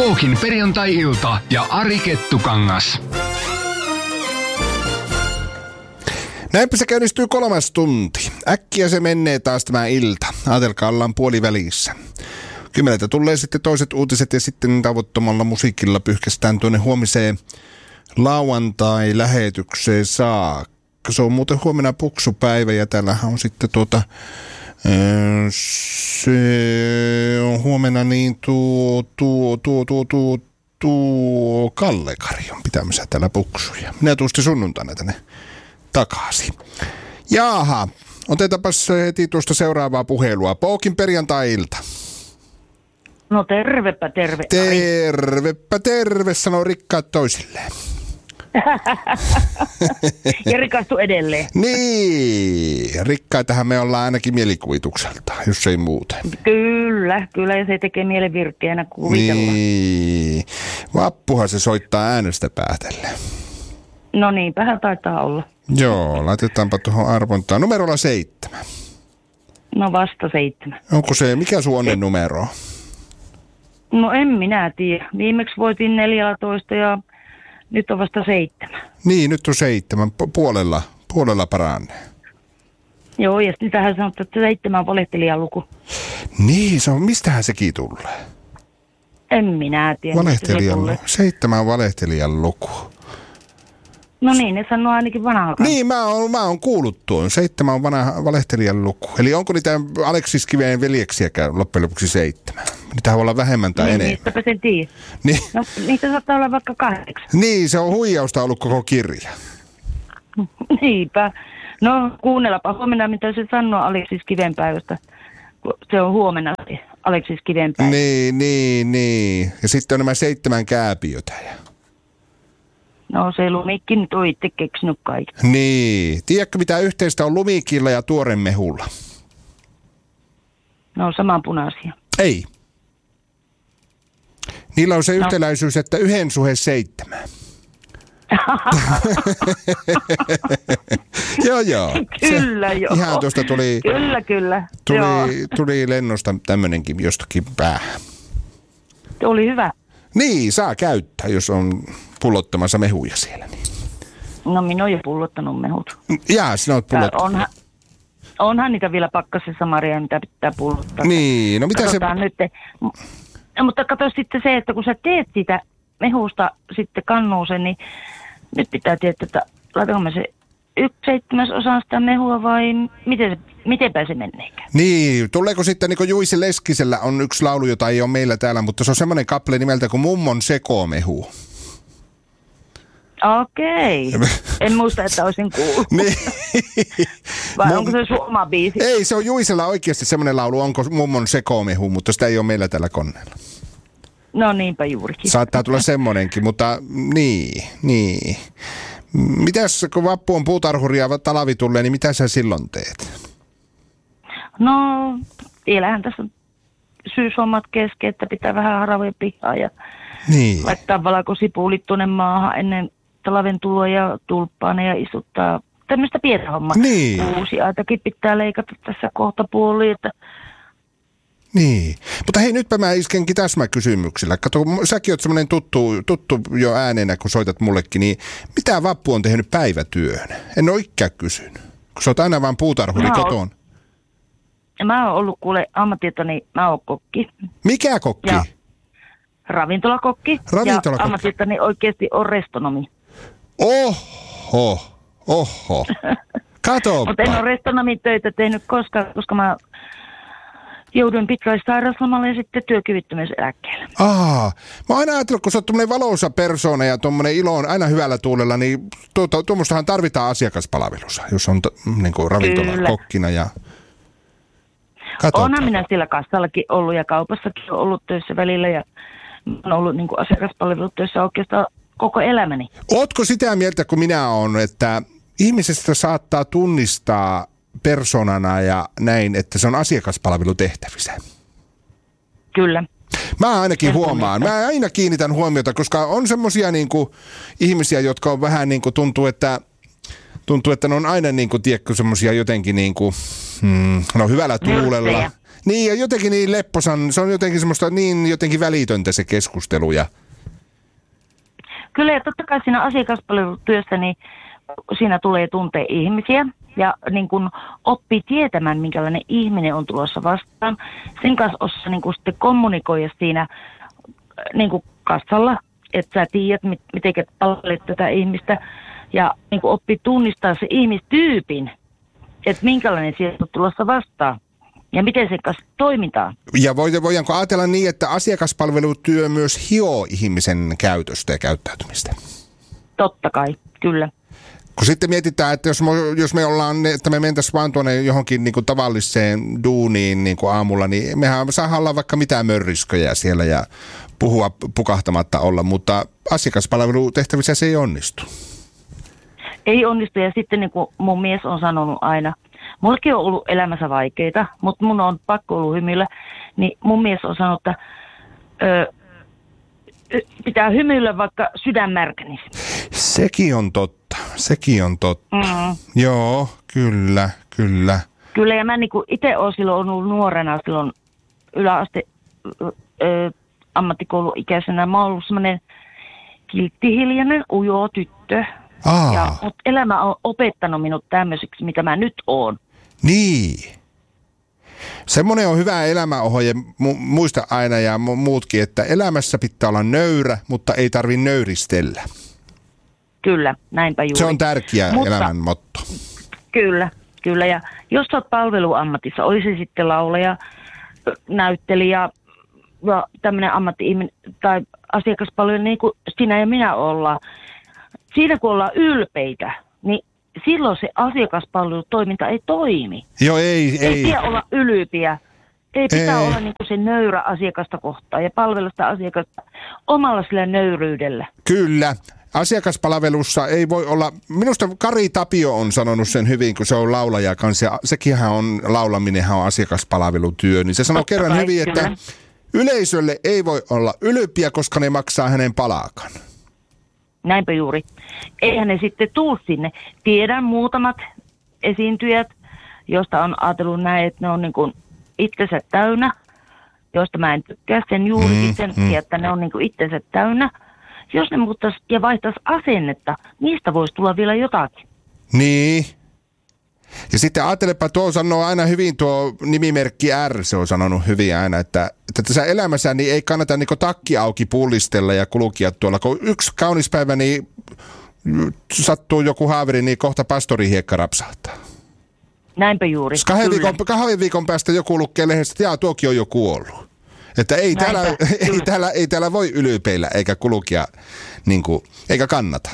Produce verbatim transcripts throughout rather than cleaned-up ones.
Pookin perjantai-ilta ja Ari Kettukangas. Näinpä se käynnistyy kolmas tunti. Äkkiä se menee taas tämä ilta. Ajatelkaa, ollaan puolivälissä. Kymmeneltä tulee sitten toiset uutiset ja sitten tavoittomalla musiikilla pyyhkästään tuonne huomiseen lauantai-lähetykseen saakka. Se on muuten huomenna puksupäivä ja täällähän on sitten tuota... Se on huomenna niin tuo, tuo, tuo, tuo, tuo, tuo Kalle-Kari on pitämässä täällä puksuja. Minä tuusti sunnuntaina tänne takaisin. Jaaha, otetaanpas heti tuosta seuraavaa puhelua. Pookin perjantai-ilta. No tervepä terve. Tervepä terve, sanoo rikkaat toisilleen. Ja rikastu edelleen. Niin, rikkaitahan me ollaan ainakin mielikuvitukselta, jos ei muuten. Kyllä, kyllä, ja se tekee mielen virkkeänä kuvitella. Niin, vappuhan se soittaa äänestä päätellen. No niinpähän taitaa olla. Joo, laitetaanpa tuohon arvontaan. Numerolla seitsemän. No vasta seitsemän. Onko se, mikä sun onnen numero on? No en minä tiedä. Viimeksi voitin neljätoista ja nyt on vasta seitsemän. Niin, nyt on seitsemän. Puolella, puolella paranee. Joo, ja sitähän sanottu, että seitsemän on valehtelijan luku. Niin, se on, mistähän sekin tulee? En minä tiedä. Valehtelijan luku. Seitsemän on valehtelijan luku. No niin, ne sanoo ainakin vanha. Niin, mä oon, mä oon kuullut tuon. Seitsemän on vanha valehtelijan luku. Eli onko niitä Aleksis Kiveen veljeksiäkään loppujen lopuksi seitsemän? Niitä voi olla vähemmän tai niin, enemmän. Niistäpä sen tiedä. Niin. No, niitä saattaa olla vaikka kahdeksan. Niin, se on huijausta ollut koko kirja. Niinpä. No kuunnellapa huomenna, mitä se sanoo Aleksis Kiven päivästä. Se on huomenna Aleksis Kiven päivä. Niin, niin, niin. Ja sitten on nämä seitsemän kääpiötä. No se Lumikki nyt on itse keksinyt kaiken. Niin. Tiedätkö mitä yhteistä on lumikilla ja tuoremehulla? No samanpunaisia. Ei. Niillä on se no. yhtäläisyys, että yhden suhe seitsemän. joo, joo. Kyllä, se, joo. Ihan tuosta tuli... Kyllä, kyllä. Tuli, joo. tuli lennosta tämmönenkin jostakin päähän. Oli hyvä. Niin, saa käyttää, jos on pullottamassa mehuja siellä. Niin. No minä olen jo pullottanut mehut. Jaa, sinä olet pullottanut. Onhan, onhan niitä vielä pakkasessa, Maria, mitä pitää pullottaa. Niin, no mitä Katsotaan se... Nyt, mutta kato sitten se, että kun sä teet sitä mehusta sitten kannuusen, niin nyt pitää tietää, että laitanko mä se yksi seitsemäs osaan sitä mehua vai miten se, mitenpä se meneekään? Niin, tuleeko sitten niin kuin Juisi Leskisellä on yksi laulu, jota ei ole meillä täällä, mutta se on semmoinen kappale nimeltä kuin Mummon sekomehu. Okei. En muista, että olisin kuullut. Niin. Vai onko se sun oma biisi? Ei, se on Juisella oikeasti semmoinen laulu, onko Mummon sekomehu, mutta sitä ei ole meillä täällä koneella. No niinpä juurikin. Saattaa tulla semmoinenkin, mutta niin, niin. Mitäs, kun vappu on puutarhuri ja talavi tulee, niin mitä sä silloin teet? No, vielähän tässä on syyshommat kesken, että pitää vähän haravoja pihaa ja niin. laittaa valakosipuulit tuonne maahan ennen talaven tuloa ja tulppaa ja istuttaa. Tämmöistä pientä hommaa. Niin. Uusiaitakin pitää leikata tässä kohta puoliin, että... Niin. Mutta hei, nytpä mä iskenkin täsmäkysymyksillä. Kato, säkin oot semmoinen tuttu, tuttu jo äänenä, kun soitat mullekin, niin mitä Vappu on tehnyt päivätyön? En ole ikään kysynyt, kun sä oot aina vaan puutarhuri koton. Mä oon ollut kuule ammatiltani, mä oon kokki. Mikä kokki? Ja ravintolakokki. Ravintolakokki. Ja ammatiltani oikeasti on restonomi. Oho, oho. Katoppa. Mutta en ole restonomin töitä tehnyt koskaan, koska mä jouduin pitkäaikaissairauslomalle ja sitten työkyvyttömyyseläkkeelle. Aa, mä oon aina ajatellut, kun sä oot tommonen valoisa persoona ja tommonen ilo on aina hyvällä tuulella, niin tuommoistahan tarvitaan asiakaspalvelussa, jos on t- niin kuin ravintolakokkina ja... Katoppa. Onhan minä siellä kassallakin ollut ja kaupassakin on ollut töissä välillä ja on ollut niin kuin asiakaspalvelutöissä oikeastaan koko elämäni. Ootko sitä mieltä, kun minä olen, että ihmisestä saattaa tunnistaa persoonana ja näin, että se on asiakaspalvelutehtävissä? Kyllä. Mä ainakin huomaan. Mä aina kiinnitän huomiota, koska on semmosia niinku ihmisiä, jotka on vähän niinku tuntuu, että tuntuu, että ne on aina niinku, tiedätkö, semmosia jotenkin niinku, hmm, no hyvällä tuulella. Niin, ja jotenkin niin lepposan, se on jotenkin semmoista niin jotenkin välitöntä se keskustelu. Ja... Kyllä, ja totta kai siinä asiakaspalvelutyössä, niin siinä tulee tuntea ihmisiä ja niin kun oppii tietämään, minkälainen ihminen on tulossa vastaan. Sen kanssa osaa niin kun sitten kommunikoida siinä niin kun kassalla, että sä tiedät, miten palvelet tätä ihmistä ja niin kun oppii tunnistaa se ihmistyypin, että minkälainen sieltä on tulossa vastaan ja miten sen kanssa toimitaan. Ja voidaanko ajatella niin, että asiakaspalvelutyö myös hioo ihmisen käytöstä ja käyttäytymistä? Totta kai, kyllä. Kun sitten mietitään, että jos me, jos me ollaan, että me mentäisiin vaan tuonne johonkin niin kuin tavalliseen duuniin niin kuin aamulla, niin mehän saadaan olla vaikka mitään mörrisköjä siellä ja puhua pukahtamatta olla, mutta asiakaspalvelutehtävissä se ei onnistu. Ei onnistu, ja sitten niin kuin mun mies on sanonut aina, mullakin on ollut elämässä vaikeita, mutta mun on pakko ollut hymyillä, niin mun mies on sanonut, että ö, pitää hymyillä vaikka sydän märkänisi. Sekin on totta. Sekin on totta. Mm. Joo, kyllä, kyllä. Kyllä, ja mä niin kuin itse olen silloin ollut nuorena, silloin yläaste ö, ammattikouluikäisenä. Mä oon ollut semmoinen kilttihiljainen, ujo tyttö. Aa. Ja, mutta elämä on opettanut minut tämmöiseksi, mitä mä nyt oon. Niin. Semmoinen on hyvä elämäohje, mu- muista aina ja mu- muutkin, että elämässä pitää olla nöyrä, mutta ei tarvitse nöyristellä. Kyllä, näinpä juuri. Se on tärkeä mutta, elämän motto. Kyllä, kyllä. Ja jos olet palveluammatissa, olisi sitten laulaja, näyttelijä ja tämmöinen ammatti-ihminen tai asiakaspalvelu, niin kuin sinä ja minä ollaan. Siinä kun ollaan ylpeitä, niin silloin se asiakaspalvelutoiminta ei toimi. Joo, ei. Ei, ei pidä olla ylpeä. Ei pitää ei. olla niin kuin se nöyrä asiakasta kohtaan ja palvella sitä asiakasta omalla sillä nöyryydellä. Kyllä. Asiakaspalvelussa ei voi olla, minusta Kari Tapio on sanonut sen hyvin, kun se on laulaja kanssa, ja sekinhän on, laulaminenhan on asiakaspalvelutyö, niin se sanoo Totta kerran kai, hyvin, kyllä. Että yleisölle ei voi olla ylpeä, koska ne maksaa hänen palaakan. Näinpä juuri. Eihän ne sitten tuu sinne. Tiedän muutamat esiintyjät, joista on ajatellut näin, että ne on niin kuin itsensä täynnä, joista mä en tykkää sen juuri mm, sen, mm. että ne on niin kuin itsensä täynnä. Jos ne muuttaisi ja vaihtaisi asennetta, niistä voisi tulla vielä jotakin. Niin. Ja sitten ajattelepa, tuo sanoo aina hyvin tuo nimimerkki R, se on sanonut hyvin aina, että, että tässä elämässä niin ei kannata niin takki auki pullistella ja kulkia tuolla. Kun yksi kaunis päivä niin sattuu joku haaveri, niin kohta pastorihiekka rapsahtaa. Näinpä juuri. Kahden viikon, kahden viikon päästä joku lukee lehdestä, että jaa, tuokin on jo kuollut. Että ei täällä, ei, täällä, ei täällä voi ylpeillä eikä kulkia, niin kuin, eikä kannata.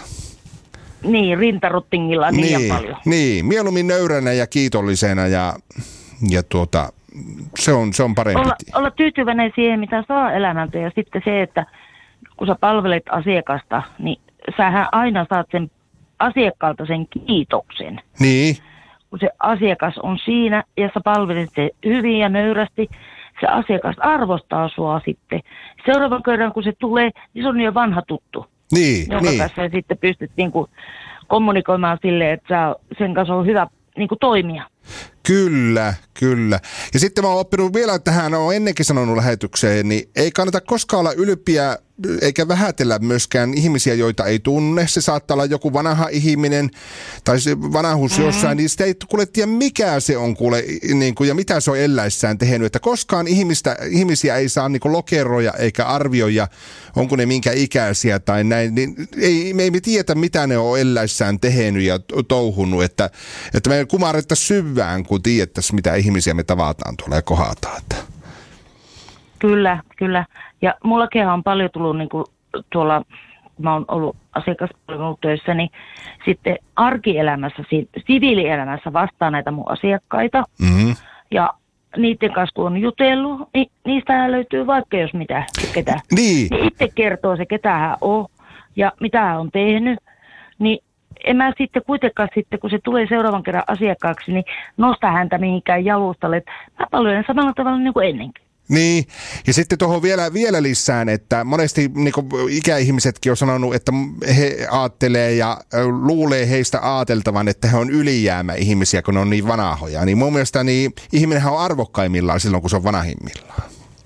Niin, rintaruttingilla niin, niin paljon. Niin, mieluummin nöyränä ja kiitollisena ja, ja tuota, se on, se on parempi. Olla, olla tyytyväinen siihen, mitä saa elämältä ja sitten se, että kun sä palvelet asiakasta, niin sähän aina saat sen asiakkaalta sen kiitoksen. Niin. Kun se asiakas on siinä ja sä palvelet se hyvin ja nöyrästi, se asiakas arvostaa sua sitten. Seuraavan kerran, kun se tulee, niin se on jo vanha tuttu. Niin, jonka niin. kanssa sitten pystyt niin kuin kommunikoimaan silleen, että sen kanssa on hyvä niin kuin toimia. Kyllä, kyllä. Ja sitten mä oon oppinut vielä, että hän on ennenkin sanonut lähetykseen, niin ei kannata koskaan olla ylpeä eikä vähätellä myöskään ihmisiä, joita ei tunne. Se saattaa olla joku vanha ihminen tai se vanhuus mm-hmm. jossain, niin sitä ei kuule tiedä mikä se on kuule niin kuin, ja mitä se on eläissään tehnyt. Että koskaan ihmistä, ihmisiä ei saa niin kuin lokeroja eikä arvioida, onko ne minkä ikäisiä tai näin. Niin ei, me ei tiedä, mitä ne on eläissään tehnyt ja touhunut. Että, että me kumarrettaisiin syvään, kun tiedettäisiin, mitä ihmisiä me tavataan tuolla ja kohdataan. Kyllä, kyllä. Ja mullakin on paljon tullut niin kuin tuolla, kun mä oon ollut asiakaspalvelutöissä, niin sitten arkielämässä, siviilielämässä vastaan näitä mun asiakkaita. Mm-hmm. Ja niiden kanssa kun on jutellut, niin niistä löytyy vaikka jos mitä, ketä. Niin. niin itse kertoo se, ketä hän on ja mitä hän on tehnyt. Niin en mä sitten kuitenkaan sitten, kun se tulee seuraavan kerran asiakkaaksi, niin nosta häntä mihinkään jalustalle. Mä palvelen samalla tavalla niin kuin ennenkin. Niin, ja sitten tuohon vielä, vielä lisään, että monesti niin kuin ikäihmisetkin on sanonut, että he aattelee ja luulee heistä aateltavan, että he on ylijäämä ihmisiä, kun ne on niin vanhoja. Niin mun mielestä niin ihminenhän on arvokkaimmillaan silloin, kun se on vanhimmillaan.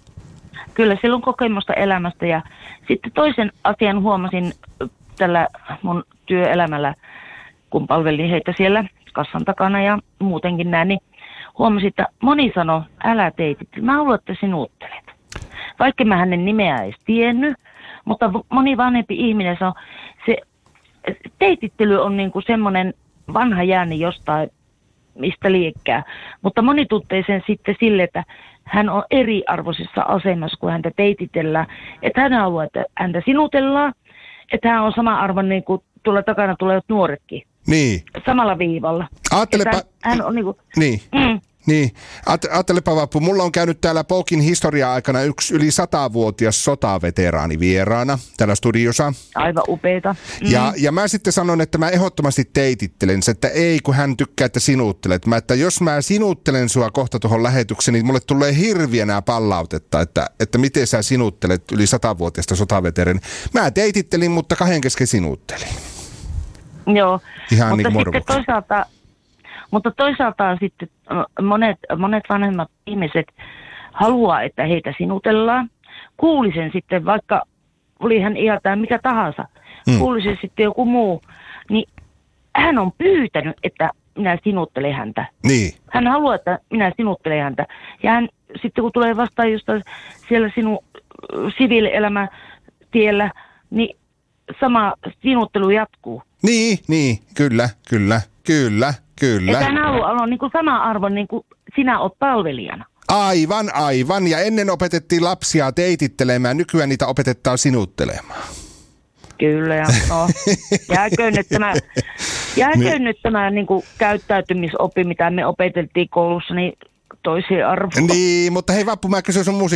Kyllä, sillä on kokemusta elämästä ja sitten toisen asian huomasin tällä mun työelämällä, kun palvelin heitä siellä kassan takana ja muutenkin näin, niin huomasin, että moni sanoi, älä teitittele, mä haluan, että sinuttelet. Vaikka mä hänen nimeä edes tiennyt, mutta moni vanhempi ihminen sanoi, se teitittely on niinku semmoinen vanha jäänne jostain, mistä liekkää. Mutta moni tuntee sen sitten sille, että hän on eriarvoisessa asemassa, kun häntä teititellään. Että hän haluaa, että häntä sinutellaan, että hän on sama arvon niin kuin tuolla takana tulevat nuoretkin. Niin. Samalla viivalla. Ajattelepa... Hän, hän on niin kuin... Niin. Mm. Niin, ajattelepa Vappu, mulla on käynyt täällä Polkin historia-aikana yksi yli satavuotias sotaveteraani vieraana täällä studiossa. Aivan upeita. Mm. Ja, ja mä sitten sanon, että mä ehdottomasti teitittelen se, että ei kun hän tykkää, että sinuttelet. Mä, että jos mä sinuttelen sua kohta tuohon lähetykseen, niin mulle tulee hirviänä palautetta, että, että miten sä sinuttelet yli satavuotiaista sotaveteraani. Mä teitittelin, mutta kahden kesken sinuttelin. Joo, ihan mutta niin sitten toisaalta... Mutta toisaalta sitten monet, monet vanhemmat ihmiset haluaa, että heitä sinutellaan. Kuulisen sitten, vaikka oli hän iältään mikä tahansa, hmm. kuulisen sitten joku muu, niin hän on pyytänyt, että minä sinuttelen häntä. Niin. Hän haluaa, että minä sinuttelen häntä. Ja hän sitten kun tulee vastaan just siellä sinun siviilielämän tiellä, niin sama sinuttelu jatkuu. Niin, niin, kyllä, kyllä, kyllä. Kyllä. Että hän haluaa olla niin kuin sama arvo, niin kuin sinä olet palvelijana. Aivan, aivan. Ja ennen opetettiin lapsia teitittelemään, nykyään niitä opetetaan sinuttelemaan. Kyllä, ja no, jääköön nyt tämä, jääköön nyt tämä niin kuin käyttäytymisoppi, mitä me opeteltiin koulussa, niin toisiin arvoon. Niin, mutta hei Vappu, mä kysyn sun musiikki.